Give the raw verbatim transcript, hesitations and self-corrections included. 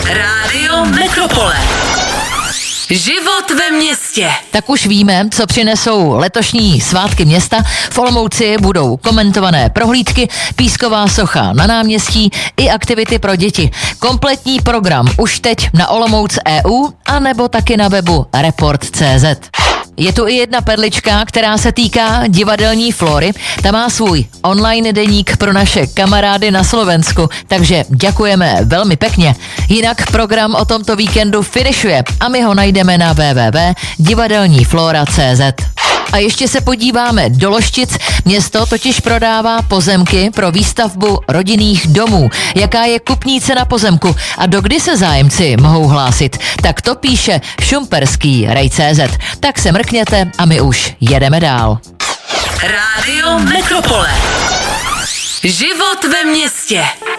Rádio Metropole. Život ve městě. Tak už víme, co přinesou letošní svátky města. V Olomouci budou komentované prohlídky, písková socha na náměstí i aktivity pro děti. Kompletní program už teď na Olomouc tečka e u a nebo taky na webu report tečka cé zet. Je tu i jedna perlička, která se týká divadelní Flory. Ta má svůj online deník pro naše kamarády na Slovensku, takže děkujeme velmi pěkně. Jinak program o tomto víkendu finišuje a my ho najdeme na w w w tečka divadelní flora tečka cé zet. A ještě se podíváme do Loštic. Město totiž prodává pozemky pro výstavbu rodinných domů. Jaká je kupní cena pozemku a dokdy se zájemci mohou hlásit? Tak to píše šumperský rej tečka cé zet. Tak se mrkněte a my už jedeme dál. Rádio Metropole. Život ve městě.